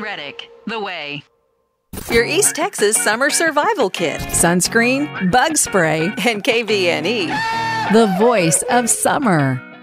Reddick, The Way. Your East Texas Summer Survival Kit, sunscreen, bug spray, and KVNE. The voice of summer.